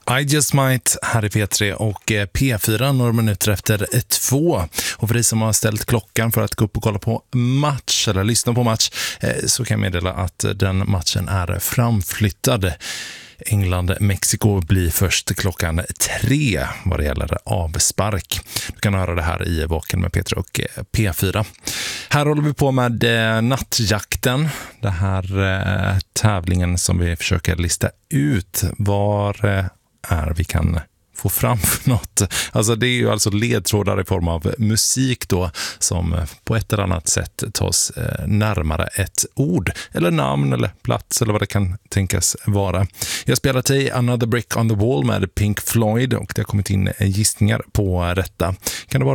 I Just Might här i P3 och P4 några minuter efter 2. Och för dig som har ställt klockan för att gå upp och kolla på match eller lyssna på match så kan jag meddela att den matchen är framflyttad. England-Mexiko blir först klockan 3 vad det gäller avspark. Du kan höra det här i Vaken med Peter och P4. Här håller vi på med nattjakten. Det här tävlingen som vi försöker lista ut var är vi kan få fram för något. Alltså det är ju alltså ledtrådar i form av musik då som på ett eller annat sätt tas närmare ett ord eller namn eller plats eller vad det kan tänkas vara. Jag spelar till Another Brick on the Wall med Pink Floyd och det har kommit in gissningar på detta. Kan det vara